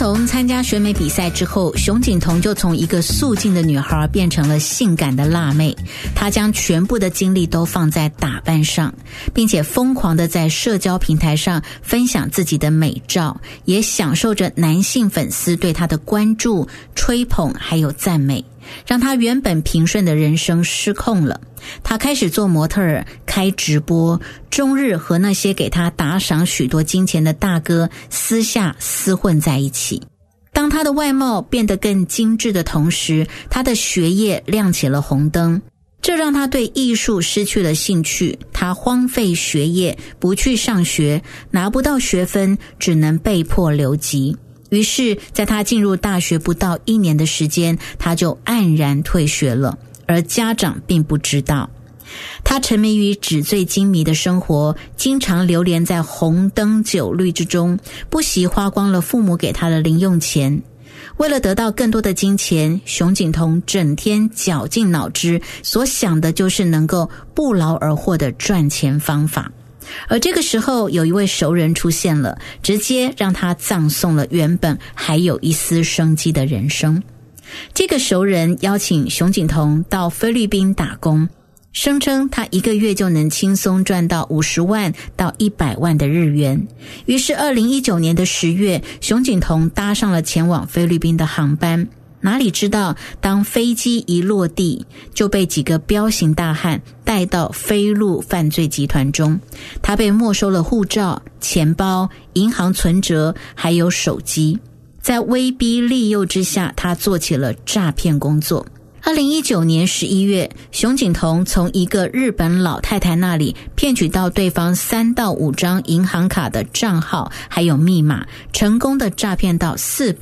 从参加选美比赛之后，熊景彤就从一个素净的女孩变成了性感的辣妹。她将全部的精力都放在打扮上，并且疯狂地在社交平台上分享自己的美照，也享受着男性粉丝对她的关注、吹捧还有赞美，让她原本平顺的人生失控了。她开始做模特儿，开直播，终日和那些给她打赏许多金钱的大哥私下厮混在一起。当她的外貌变得更精致的同时，她的学业亮起了红灯，这让她对艺术失去了兴趣。她荒废学业，不去上学，拿不到学分，只能被迫留级。于是在她进入大学不到1年的时间，她就黯然退学了，而家长并不知道。他沉迷于纸醉金迷的生活，经常流连在红灯酒绿之中，不惜花光了父母给他的零用钱。为了得到更多的金钱，熊景彤整天绞尽脑汁，所想的就是能够不劳而获的赚钱方法。而这个时候，有一位熟人出现了，直接让他葬送了原本还有一丝生机的人生。这个熟人邀请熊景彤到菲律宾打工，声称他1个月就能轻松赚到50万到100万的日元。于是2019年的10月，熊景彤搭上了前往菲律宾的航班。哪里知道，当飞机一落地，就被几个彪形大汉带到菲陆犯罪集团中。他被没收了护照、钱包、银行存折还有手机。在威逼利诱之下，他做起了诈骗工作。2019年11月，熊景彤从一个日本老太太那里骗取到对方3到5张银行卡的账号还有密码，成功的诈骗到400